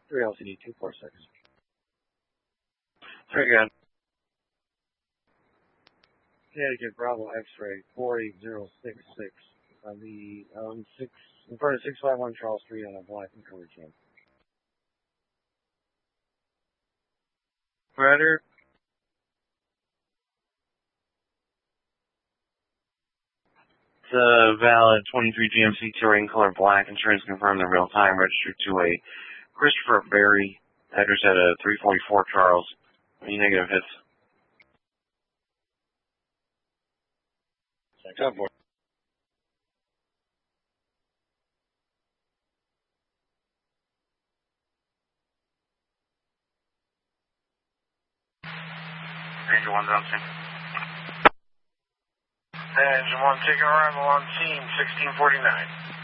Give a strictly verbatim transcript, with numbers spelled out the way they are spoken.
three L C D two four six. Very good. Connecticut Bravo X-ray four eight zero six six on the um six in front of six five one Charles Street on a black and covered jump. Predator. It's a valid twenty-three G M C Touring color black. Insurance confirmed in real time. Registered to a Christopher Berry. Address at a three forty-four Charles. Any negative hits? Go for it. Ranger one down scene. Engine one taking arrival on scene, sixteen forty-nine.